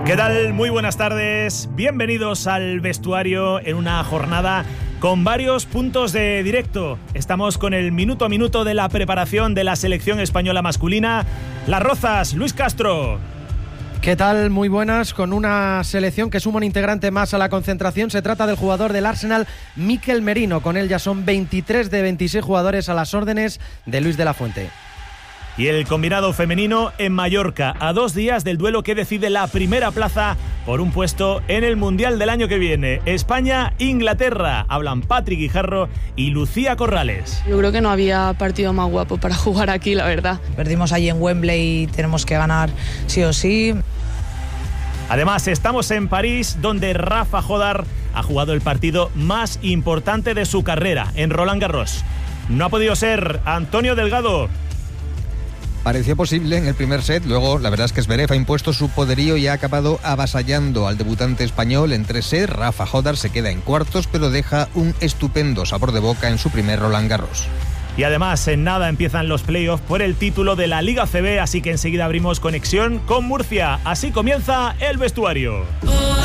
¿Qué tal? Muy buenas tardes. Bienvenidos al vestuario en una jornada con varios puntos de directo. Estamos con el minuto a minuto de la preparación de la selección española masculina. Las Rozas, Luis Castro. ¿Qué tal? Muy buenas, con una selección que suma un integrante más a la concentración. Se trata del jugador del Arsenal, Mikel Merino. Con él ya son 23 de 26 jugadores a las órdenes de Luis de la Fuente. Y el combinado femenino en Mallorca, a 2 días del duelo que decide la primera plaza por un puesto en el Mundial del año que viene. España-Inglaterra. Hablan Patrick Guijarro y Lucía Corrales. Yo creo que no había partido más guapo para jugar aquí, la verdad. Perdimos allí en Wembley y tenemos que ganar sí o sí. Además, estamos en París, donde Rafa Jodar ha jugado el partido más importante de su carrera, en Roland Garros. No ha podido ser. Antonio Delgado. Pareció posible en el primer set, luego la verdad es que Zverev ha impuesto su poderío y ha acabado avasallando al debutante español en 3 sets. Rafa Jodar se queda en cuartos, pero deja un estupendo sabor de boca en su primer Roland Garros. Y además, en nada empiezan los playoffs por el título de la Liga CB, así que enseguida abrimos conexión con Murcia. Así comienza el vestuario.